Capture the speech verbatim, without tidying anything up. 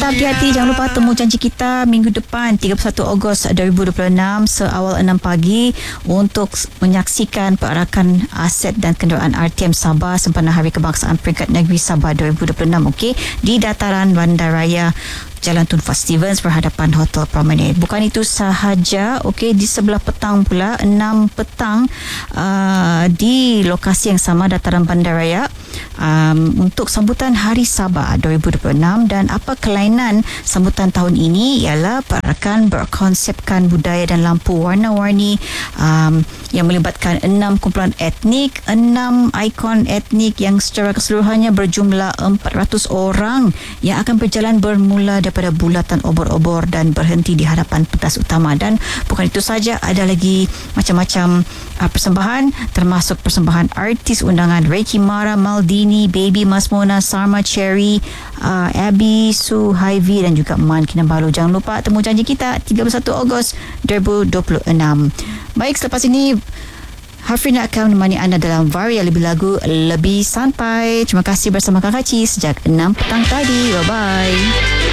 Pemirsa hati-hati, jangan lupa temu janji kita minggu depan tiga puluh satu Ogos dua ribu dua puluh enam seawal enam pagi untuk menyaksikan perarakan aset dan kenderaan R T M Sabah sempena Hari Kebangsaan Peringkat Negeri Sabah dua ribu dua puluh enam, okey, di dataran Bandaraya Jalan Tun Fat Stevens berhadapan Hotel Promenade. Bukan itu sahaja, okey, di sebelah petang pula enam petang uh, di lokasi yang sama dataran Bandaraya um, untuk sambutan Hari Sabah dua ribu dua puluh enam. Dan apa kelainan sambutan tahun ini ialah perarakan berkonsepkan budaya dan lampu warna-warni um, yang melibatkan enam kumpulan etnik, enam ikon etnik yang secara keseluruhannya berjumlah empat ratus orang yang akan berjalan bermula daripada bulatan obor-obor dan berhenti di hadapan pentas utama. Dan bukan itu saja, ada lagi macam-macam uh, persembahan, termasuk persembahan artis undangan Reiki Mara, Maldini, Baby Masmona, Sarma Cherry, uh, Abby, Su Hyvie dan juga Man Kinabalu. Jangan lupa temu janji kita tiga puluh satu Ogos dua ribu dua puluh enam. Baik, selepas ini Hafrina akan menemani anda dalam varia lebih lagu lebih santai. Terima kasih bersama Kakak Ci sejak enam petang tadi. Bye-bye.